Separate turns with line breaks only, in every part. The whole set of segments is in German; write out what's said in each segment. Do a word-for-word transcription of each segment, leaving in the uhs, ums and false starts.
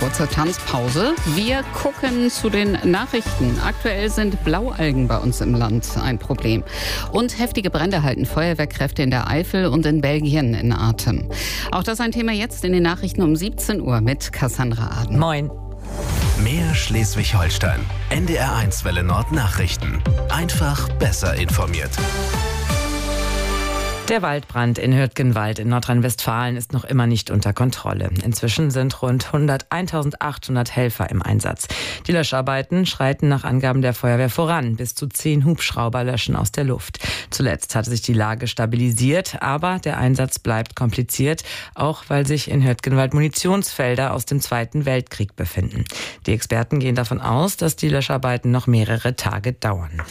kurze Tanzpause. Wir gucken zu den Nachrichten. Aktuell sind Blaualgen bei uns im Land ein Problem. Und heftige Brände halten Feuerwehrkräfte in der Eifel und in Belgien in Atem. Auch das ein Thema jetzt in den Nachrichten um siebzehn Uhr mit Cassandra Aden.
Moin.
Mehr Schleswig-Holstein. N D R eins Welle Nord Nachrichten. Einfach besser informiert.
Der Waldbrand in Hürtgenwald in Nordrhein-Westfalen ist noch immer nicht unter Kontrolle. Inzwischen sind rund eintausendachthundert Helfer im Einsatz. Die Löscharbeiten schreiten nach Angaben der Feuerwehr voran. Bis zu zehn Hubschrauber löschen aus der Luft. Zuletzt hatte sich die Lage stabilisiert, aber der Einsatz bleibt kompliziert, auch weil sich in Hürtgenwald Munitionsfelder aus dem Zweiten Weltkrieg befinden. Die Experten gehen davon aus, dass die Löscharbeiten noch mehrere Tage dauern.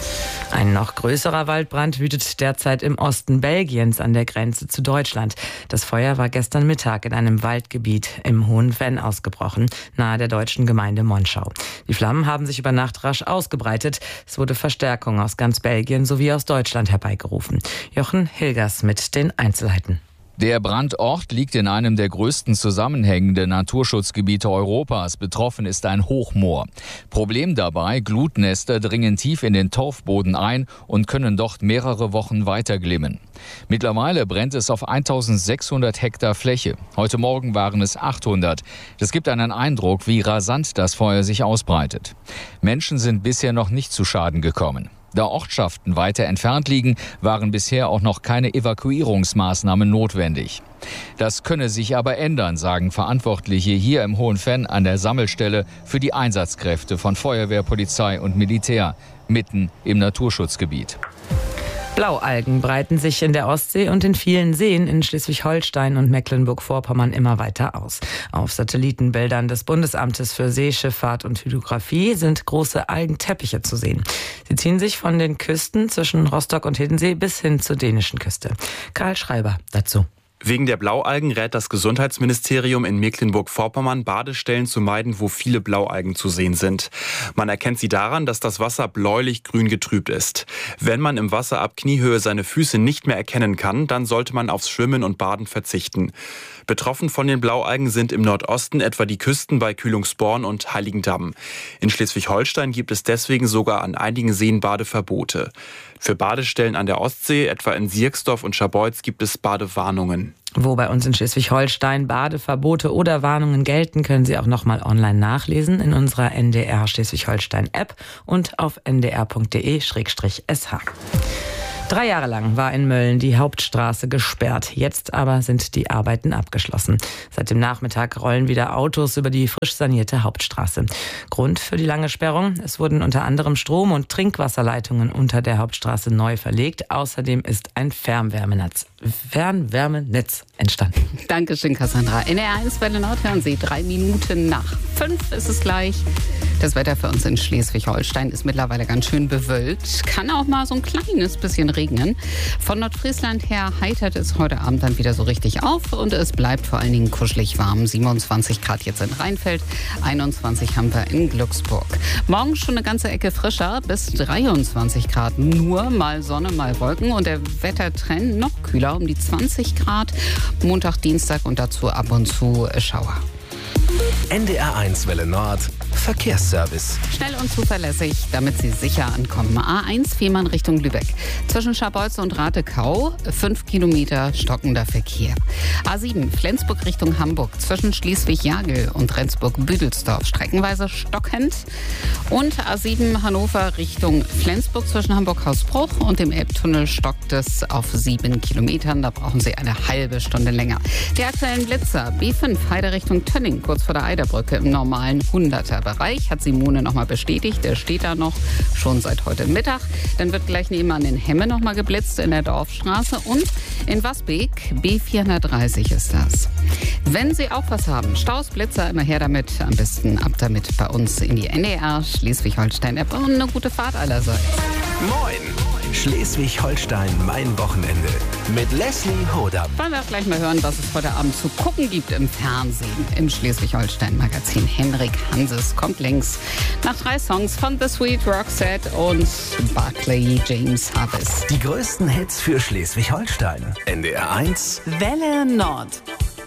Ein noch größerer Waldbrand wütet derzeit im Osten Belgiens an der Grenze zu Deutschland. Das Feuer war gestern Mittag in einem Waldgebiet im Hohen Venn ausgebrochen, nahe der deutschen Gemeinde Monschau. Die Flammen haben sich über Nacht rasch ausgebreitet. Es wurde Verstärkung aus ganz Belgien sowie aus Deutschland herbeigerufen. Jochen Hilgers mit den Einzelheiten.
Der Brandort liegt in einem der größten zusammenhängenden Naturschutzgebiete Europas. Betroffen ist ein Hochmoor. Problem dabei, Glutnester dringen tief in den Torfboden ein und können dort mehrere Wochen weiter glimmen. Mittlerweile brennt es auf eintausendsechshundert Hektar Fläche. Heute Morgen waren es achthundert. Das gibt einen Eindruck, wie rasant das Feuer sich ausbreitet. Menschen sind bisher noch nicht zu Schaden gekommen. Da Ortschaften weiter entfernt liegen, waren bisher auch noch keine Evakuierungsmaßnahmen notwendig. Das könne sich aber ändern, sagen Verantwortliche hier im Hohen Venn an der Sammelstelle für die Einsatzkräfte von Feuerwehr, Polizei und Militär mitten im Naturschutzgebiet.
Blaualgen breiten sich in der Ostsee und in vielen Seen in Schleswig-Holstein und Mecklenburg-Vorpommern immer weiter aus. Auf Satellitenbildern des Bundesamtes für Seeschifffahrt und Hydrographie sind große Algenteppiche zu sehen. Sie ziehen sich von den Küsten zwischen Rostock und Hiddensee bis hin zur dänischen Küste. Karl Schreiber dazu.
Wegen der Blaualgen rät das Gesundheitsministerium in Mecklenburg-Vorpommern, Badestellen zu meiden, wo viele Blaualgen zu sehen sind. Man erkennt sie daran, dass das Wasser bläulich-grün getrübt ist. Wenn man im Wasser ab Kniehöhe seine Füße nicht mehr erkennen kann, dann sollte man aufs Schwimmen und Baden verzichten. Betroffen von den Blaualgen sind im Nordosten etwa die Küsten bei Kühlungsborn und Heiligendamm. In Schleswig-Holstein gibt es deswegen sogar an einigen Seen Badeverbote. Für Badestellen an der Ostsee, etwa in Sierksdorf und Scharbeutz, gibt es Badewarnungen.
Wo bei uns in Schleswig-Holstein Badeverbote oder Warnungen gelten, können Sie auch nochmal online nachlesen in unserer N D R Schleswig-Holstein-App und auf n d r punkt d e slash s h. Drei Jahre lang war in Mölln die Hauptstraße gesperrt. Jetzt aber sind die Arbeiten abgeschlossen. Seit dem Nachmittag rollen wieder Autos über die frisch sanierte Hauptstraße. Grund für die lange Sperrung? Es wurden unter anderem Strom- und Trinkwasserleitungen unter der Hauptstraße neu verlegt. Außerdem ist ein Fernwärmenetz, Fernwärmenetz entstanden.
Dankeschön, Cassandra. N D R eins Welle Nord hören Sie drei Minuten nach fünf ist es gleich. Das Wetter für uns in Schleswig-Holstein ist mittlerweile ganz schön bewölkt. Kann auch mal so ein kleines bisschen regnen. Von Nordfriesland her heitert es heute Abend dann wieder so richtig auf und es bleibt vor allen Dingen kuschelig warm. siebenundzwanzig Grad jetzt in Rheinfeld, einundzwanzig haben wir in Glücksburg. Morgen schon eine ganze Ecke frischer, bis dreiundzwanzig Grad. Nur mal Sonne, mal Wolken und der Wettertrend noch kühler, um die zwanzig Grad. Montag, Dienstag und dazu ab und zu Schauer.
N D R eins Welle Nord Verkehrsservice.
Schnell und zuverlässig, damit Sie sicher ankommen. A eins Fehmarn Richtung Lübeck. Zwischen Scharbeutz und Ratekau fünf Kilometer stockender Verkehr. A sieben Flensburg Richtung Hamburg. Zwischen Schleswig-Jagel und Rendsburg-Büdelsdorf streckenweise stockend. Und A sieben Hannover Richtung Flensburg zwischen Hamburg-Hausbruch und dem Elbtunnel stockt es auf sieben Kilometern. Da brauchen Sie eine halbe Stunde länger. Die aktuellen Blitzer B fünf Heide Richtung Tönning, kurz vor der Eiderbrücke im normalen hunderter-Bereich. Hat Simone nochmal bestätigt. Der steht da noch schon seit heute Mittag. Dann wird gleich nebenan in Hemme nochmal geblitzt in der Dorfstraße und in Wasbeek B vierhundertdreißig ist das. Wenn Sie auch was haben, Staus, Blitzer, immer her damit. Am besten ab damit bei uns in die N D R Schleswig-Holstein-App und eine gute Fahrt allerseits.
Moin! Schleswig-Holstein, mein Wochenende. Mit Leslie Hodam.
Wollen wir auch gleich mal hören, was es heute Abend zu gucken gibt im Fernsehen. Im Schleswig-Holstein-Magazin. Henrik Hanses kommt links. Nach drei Songs von The Sweet Roxette und Barclay James Harvest.
Die größten Hits für Schleswig-Holstein. N D R eins
Welle Nord.